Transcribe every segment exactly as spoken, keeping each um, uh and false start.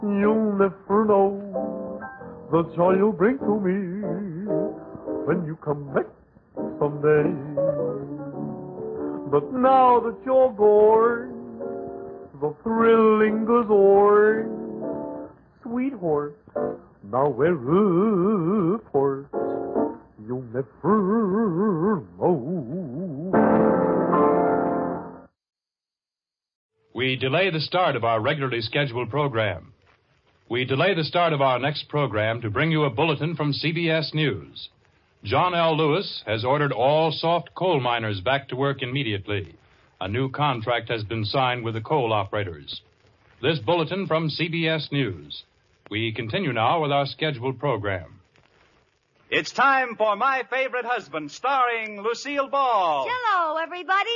You'll never know the joy you'll bring to me when you come back someday. But now that you're gone, the thrill lingers o'er. Sweet horse, now wherefore you'll never know. We delay the start of our regularly scheduled program. We delay the start of our next program to bring you a bulletin from C B S News. John L. Lewis has ordered all soft coal miners back to work immediately. A new contract has been signed with the coal operators. This bulletin from C B S News. We continue now with our scheduled program. It's time for My Favorite Husband, starring Lucille Ball. Hello, everybody.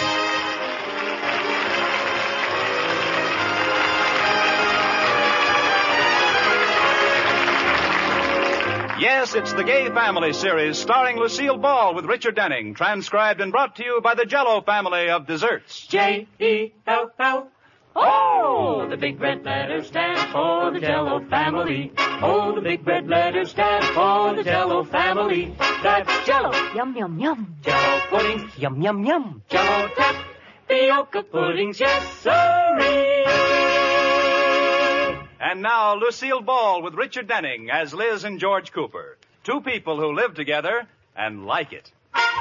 Yes, it's the Gay Family series starring Lucille Ball with Richard Denning, transcribed and brought to you by the Jell-O family of desserts. J E L L Oh, the big red letters stand for the Jell-O family. Oh, the big red letters stand for the Jell-O family. That's Jell-O. Yum, yum, yum. Jell-O puddings. Yum, yum, yum. Jell-O tapioca puddings. Yes, sirree. And now, Lucille Ball with Richard Denning as Liz and George Cooper. Two people who live together and like it.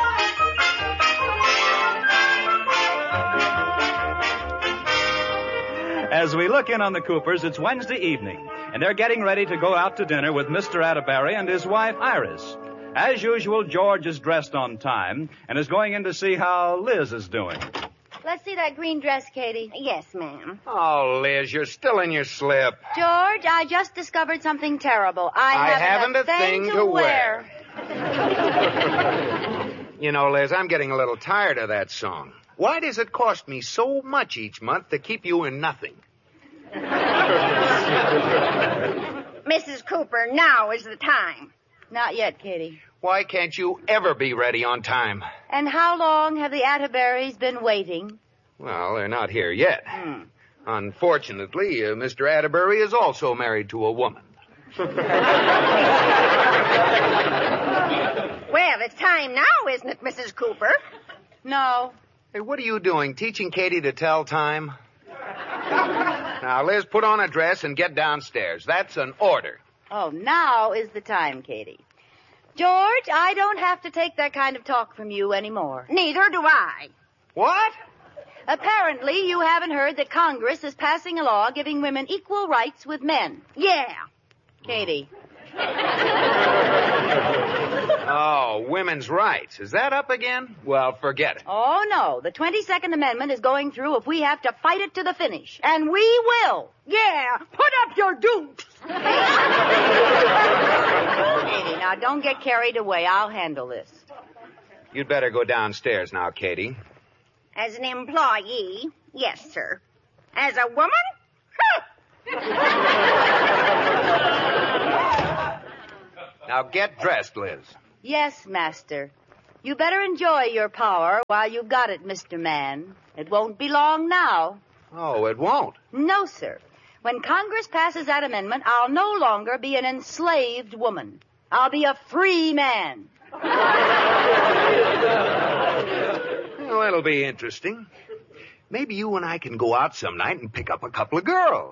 As we look in on the Coopers, it's Wednesday evening, and they're getting ready to go out to dinner with Mister Atterbury and his wife, Iris. As usual, George is dressed on time and is going in to see how Liz is doing. Let's see that green dress, Katie. Yes, ma'am. Oh, Liz, you're still in your slip. George, I just discovered something terrible. I, I haven't, haven't a thing, thing to to wear. You know, Liz, I'm getting a little tired of that song. Why does it cost me so much each month to keep you in nothing? Missus Cooper, now is the time. Not yet, Katie. Why can't you ever be ready on time? And how long have the Atterburys been waiting? Well, they're not here yet. Hmm. Unfortunately, uh, Mister Atterbury is also married to a woman. Well, it's time now, isn't it, Missus Cooper? No. Hey, what are you doing, teaching Katie to tell time? Now, Liz, put on a dress and get downstairs. That's an order. Oh, now is the time, Katie. George, I don't have to take that kind of talk from you anymore. Neither do I. What? Apparently, you haven't heard that Congress is passing a law giving women equal rights with men. Yeah. Katie. Oh, women's rights. Is that up again? Well, forget it. Oh, no. The twenty-second Amendment is going through if we have to fight it to the finish. And we will. Yeah. Put up your dukes. Katie, now don't get carried away. I'll handle this. You'd better go downstairs now, Katie. As an employee, yes, sir. As a woman? Now get dressed, Liz. Yes, master. You better enjoy your power while you've got it, Mister Man. It won't be long now. Oh, it won't? No, sir. When Congress passes that amendment, I'll no longer be an enslaved woman. I'll be a free man. Well, that'll be interesting. Maybe you and I can go out some night and pick up a couple of girls.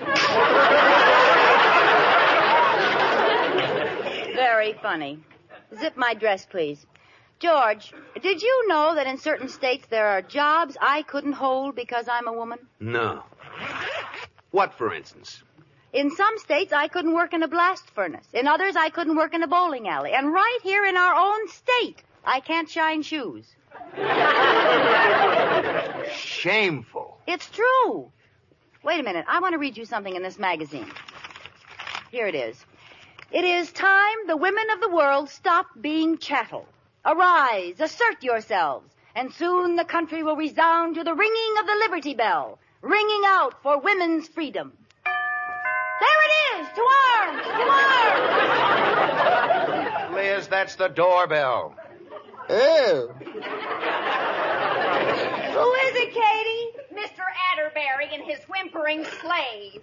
Very funny. Zip my dress, please. George, did you know that in certain states there are jobs I couldn't hold because I'm a woman? No. What, for instance? In some states, I couldn't work in a blast furnace. In others, I couldn't work in a bowling alley. And right here in our own state, I can't shine shoes. Shameful. It's true. Wait a minute. I want to read you something in this magazine. Here it is. It is time the women of the world stop being chattel. Arise, assert yourselves, and soon the country will resound to the ringing of the Liberty Bell, ringing out for women's freedom. There it is! To arms! To arms! Liz, that's the doorbell. Oh. Who is it, Katie? Mister Atterbury. Atterbury and his whimpering slave.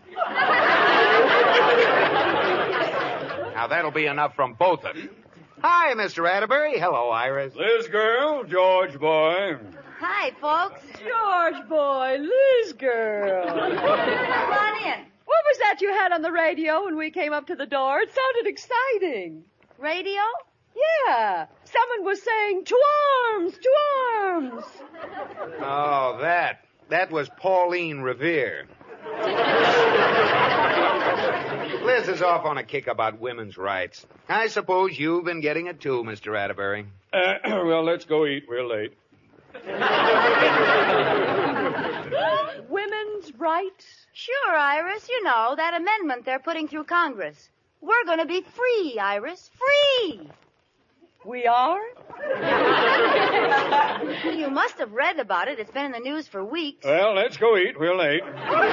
Now, that'll be enough from both of you. Hi, Mister Atterbury. Hello, Iris. Liz girl, George boy. Hi, folks. George boy, Liz girl. Come on in. What was that you had on the radio when we came up to the door? It sounded exciting. Radio? Yeah. Someone was saying, to arms, to arms. Oh, that. That was Pauline Revere. Liz is off on a kick about women's rights. I suppose you've been getting it too, Mister Atterbury. Uh, well, let's go eat. We're late. Women's rights? Sure, Iris. You know, that amendment they're putting through Congress. We're going to be free, Iris. Free! We are? You must have read about it. It's been in the news for weeks. Well, let's go eat. We're late.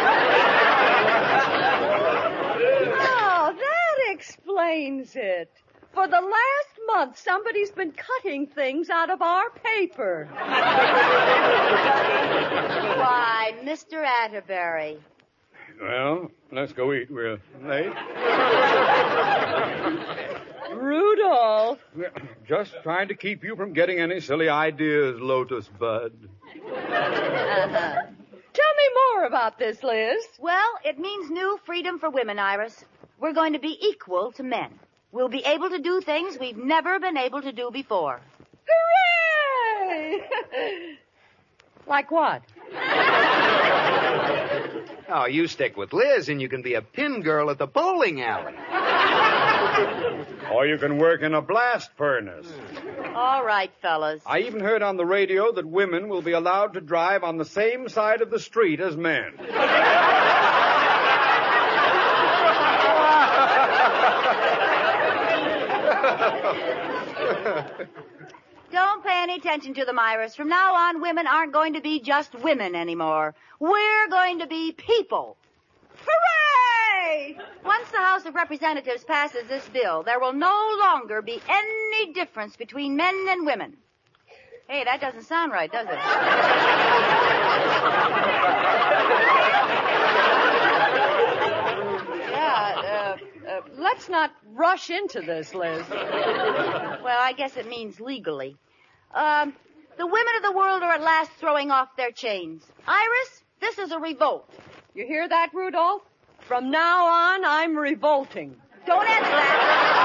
Oh, that explains it. For the last month, somebody's been cutting things out of our paper. Why, Mister Atterbury. Well, let's go eat. We're late. Rudolph. Just trying to keep you from getting any silly ideas, Lotus Bud. Uh-huh. Tell me more about this, Liz. Well, it means new freedom for women, Iris. We're going to be equal to men. We'll be able to do things we've never been able to do before. Hooray! Like what? Oh, you stick with Liz and you can be a pin girl at the bowling alley. Or you can work in a blast furnace. All right, fellas. I even heard on the radio that women will be allowed to drive on the same side of the street as men. Don't pay any attention to them, Iris. From now on, women aren't going to be just women anymore. We're going to be people. Hooray! Once the House of Representatives passes this bill, there will no longer be any difference between men and women. Hey, that doesn't sound right, does it? Yeah, uh, uh, let's not rush into this, Liz. Well, I guess it means legally. Um, the women of the world are at last throwing off their chains. Iris, this is a revolt. You hear that, Rudolph? From now on, I'm revolting. Don't answer that.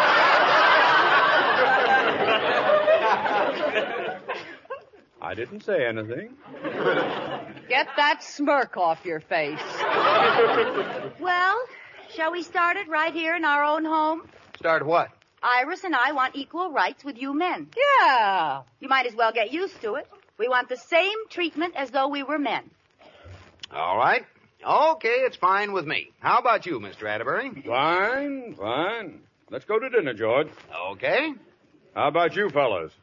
I didn't say anything. Get that smirk off your face. Well, shall we start it right here in our own home? Start what? Iris and I want equal rights with you men. Yeah. You might as well get used to it. We want the same treatment as though we were men. All right. Okay, it's fine with me. How about you, Mister Atterbury? Fine, fine. Let's go to dinner, George. Okay. How about you fellas?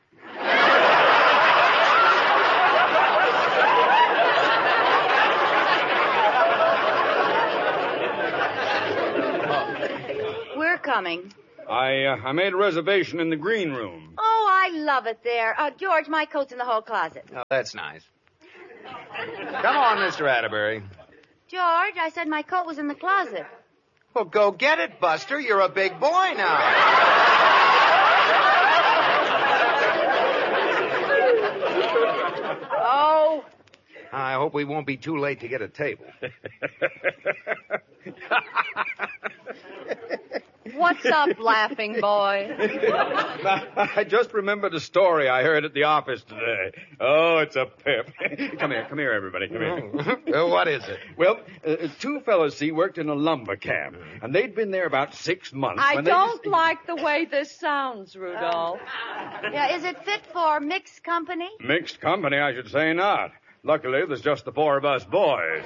We're coming. I uh, I made a reservation in the green room. Oh, I love it there. Uh, George, my coat's in the hall closet. Oh, that's nice. Come on, Mister Atterbury. George, I said my coat was in the closet. Well, go get it, Buster. You're a big boy now. Oh. I hope we won't be too late to get a table. What's up, laughing boy? I just remembered a story I heard at the office today. Oh, it's a pip. Come here, come here, everybody, come here. Uh, what is it? Well, uh, two fellows, see, worked in a lumber camp, and they'd been there about six months. I when they don't just... like the way this sounds, Rudolph. Yeah, is it fit for mixed company? Mixed company, I should say not. Luckily, there's just the four of us boys.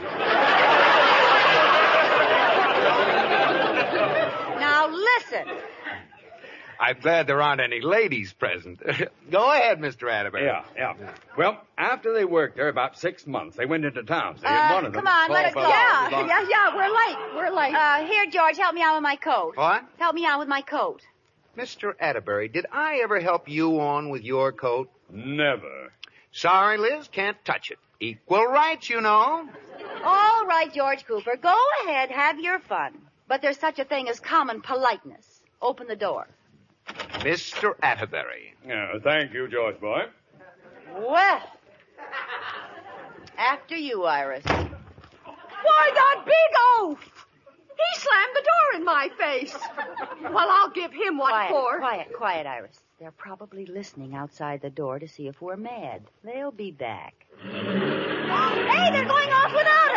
Now listen. I'm glad there aren't any ladies present. Go ahead, Mister Atterbury. Yeah, yeah. Well, after they worked there about six months, they went into town. See, Uh, one of them, come on, tall let us go. fellow, Yeah, blonde- yeah, yeah, we're late. We're late. Uh, here, George, help me out with my coat. What? Help me out with my coat. Mister Atterbury, did I ever help you on with your coat? Never. Sorry, Liz, can't touch it. Equal rights, you know. All right, George Cooper, go ahead, have your fun. But there's such a thing as common politeness. Open the door. Mister Atterbury. Yeah, thank you, George boy. Well, after you, Iris. Why, that big oaf! He slammed the door in my face. Well, I'll give him what Quiet, for. quiet, quiet, Iris. They're probably listening outside the door to see if we're mad. They'll be back. Hey, they're going off without